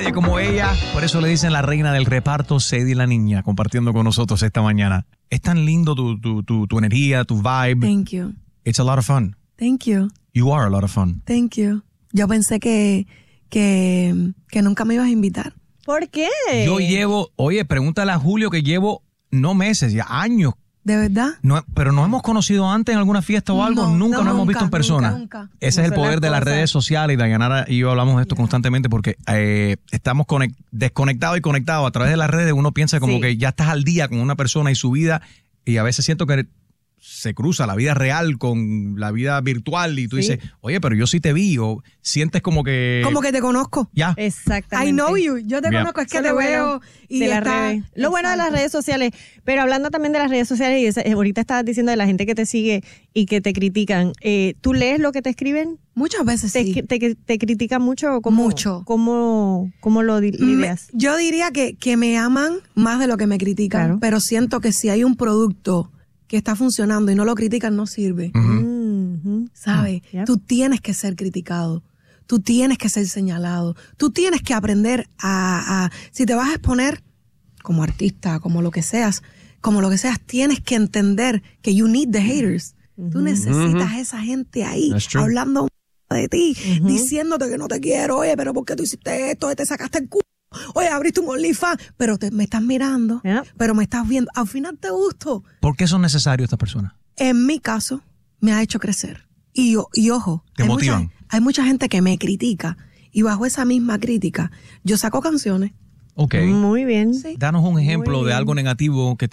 nadie como ella. Por eso le dicen la reina del reparto, Sadie la niña, compartiendo con nosotros esta mañana. Es tan lindo tu energía, tu vibe. Thank you. It's a lot of fun. Thank you. You are a lot of fun. Thank you. Yo pensé que nunca me ibas a invitar. ¿Por qué? Yo llevo, pregúntale a Julio que llevo no meses, ya años. ¿De verdad? No, pero nos hemos conocido antes en alguna fiesta o algo, nunca nos hemos visto en persona. Nunca. Ese es el poder de las redes sociales y Dayanara y yo hablamos de esto constantemente porque estamos desconectados y conectados a través de las redes. Uno piensa como que ya estás al día con una persona y su vida y a veces siento que se cruza la vida real con la vida virtual y tú dices, oye, pero yo sí te vi o sientes como que... Como que te conozco. Ya. Exactamente. I know you. Yo te conozco, es que te veo y de las está... redes. Lo bueno de las redes sociales, pero hablando también de las redes sociales, y ahorita estabas diciendo de la gente que te sigue y que te critican, ¿tú lees lo que te escriben? Muchas veces sí. ¿Te critican mucho? Mucho. ¿Cómo lo lidias? Yo diría que me aman más de lo que me critican, pero siento que si hay un producto que está funcionando y no lo critican, no sirve. ¿Sabes? Tú tienes que ser criticado. Tú tienes que ser señalado. Tú tienes que aprender si te vas a exponer como artista, como lo que seas, tienes que entender que you need the haters. Tú necesitas esa gente ahí, hablando de ti, diciéndote que no te quiero, oye, pero ¿por qué tú hiciste esto? Te sacaste el culo. Oye, abriste un OnlyFans, pero me estás mirando, pero me estás viendo. Al final te gusto. ¿Por qué son necesarios estas personas? En mi caso, me ha hecho crecer. Y ojo, ¿te motivan? Hay mucha gente que me critica y bajo esa misma crítica, yo saco canciones. Ok. Muy bien. Danos un ejemplo de algo negativo que